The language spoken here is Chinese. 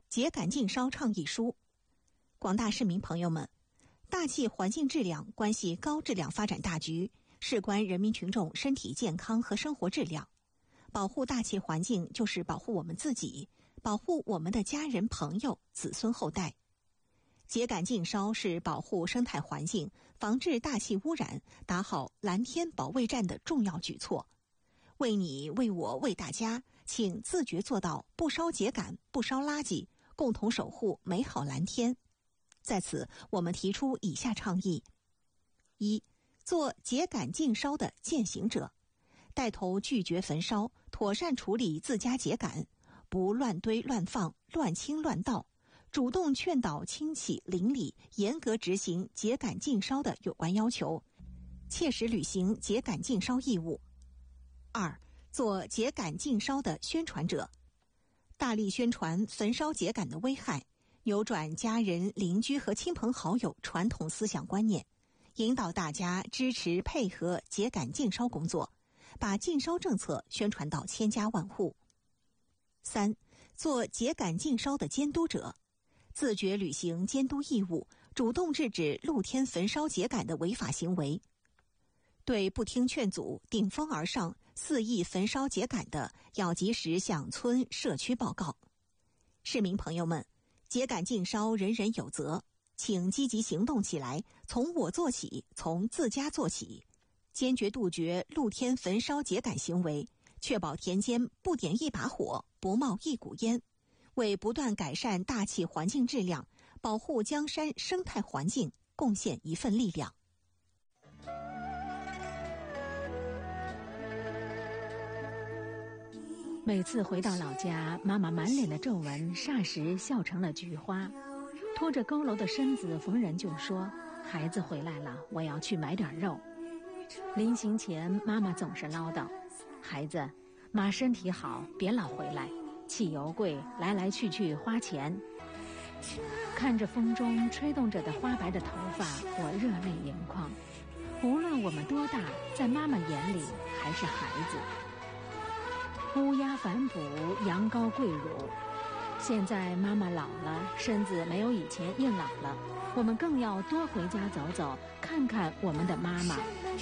秸秆禁烧倡议书。广大市民朋友们，大气环境质量关系高质量发展大局，事关人民群众身体健康和生活质量。保护大气环境就是保护我们自己，保护我们的家人朋友、子孙后代。秸秆禁烧是保护生态环境、防治大气污染、打好蓝天保卫战的重要举措。为你、为我、为大家，请自觉做到不烧秸秆、不烧垃圾，共同守护美好蓝天。在此，我们提出以下倡议：一、做秸秆禁烧的践行者，带头拒绝焚烧，妥善处理自家秸秆，不乱堆乱放、乱倾乱倒，主动劝导亲戚邻里严格执行秸秆禁烧的有关要求，切实履行秸秆禁烧义务。二、做秸秆禁烧的宣传者，大力宣传焚烧秸秆的危害，扭转家人、邻居和亲朋好友传统思想观念，引导大家支持配合秸秆禁烧工作，把禁烧政策宣传到千家万户。三、做秸秆禁烧的监督者，自觉履行监督义务，主动制止露天焚烧秸秆的违法行为。对不听劝阻、顶风而上、肆意焚烧秸秆的，要及时向村社区报告。市民朋友们，秸秆禁烧人人有责，请积极行动起来，从我做起，从自家做起，坚决杜绝露天焚烧秸秆行为，确保田间不点一把火，不冒一股烟，为不断改善大气环境质量、保护江山生态环境贡献一份力量。 每次回到老家，妈妈满脸的皱纹霎时笑成了菊花，拖着佝偻的身子，逢人就说：“孩子回来了，我要去买点肉。”临行前，妈妈总是唠叨：“孩子，妈身体好，别老回来，汽油贵，来来去去花钱。”看着风中吹动着的花白的头发，我热泪盈眶。无论我们多大，在妈妈眼里还是孩子。乌鸦反哺，羊羔跪乳。现在妈妈老了，身子没有以前硬朗了，我们更要多回家走走，看看我们的妈妈，